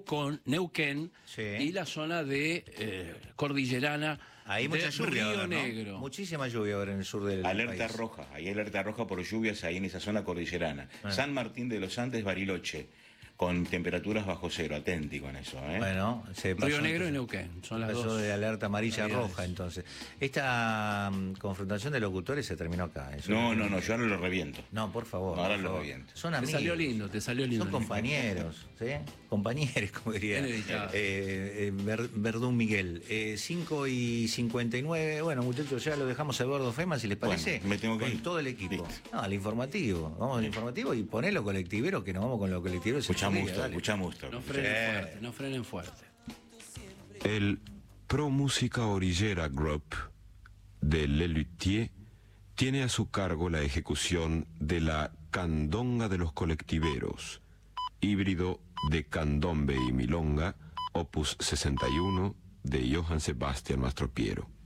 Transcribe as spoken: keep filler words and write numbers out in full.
con Neuquén Sí. y la zona de eh, cordillerana. Ahí mucha de lluvia Río ahora, ¿no? Negro. Muchísima lluvia ahora en el sur del Alerta país. roja, hay alerta roja por lluvias ahí en esa zona cordillerana. Ah. San Martín de los Andes, Bariloche, con temperaturas bajo cero, atenti con eso, ¿eh? Bueno, se pasó Río Negro entonces, y Neuquén, son las pasó dos. de alerta amarilla a realidades. roja, entonces. Esta mm, confrontación de locutores se terminó acá. eso No, es- no, no, yo ahora lo reviento. No, por favor. Ahora por lo favor. reviento. Son Te amigos. salió lindo, te salió lindo. Son compañeros, ¿sí? Compañeros, como diría Bien editado. eh, eh, Ver- Verdún Miguel. Eh, cinco y cincuenta y nueve. Bueno, muchachos, ya lo dejamos a Eduardo Feynman, si les parece. Bueno, me tengo que con ir. todo el equipo. Listo. No, al informativo. Vamos al informativo y poné lo colectivero, que nos vamos con lo colectivero. Escuchamos Dale. esto, escuchamos esto. No frenen Sí. fuerte, no frenen fuerte. El Pro Música Orillera Group de Lelutier tiene a su cargo la ejecución de la Candonga de los Colectiveros, híbrido de candombe y milonga, opus sesenta y uno de Johann Sebastian Mastropiero.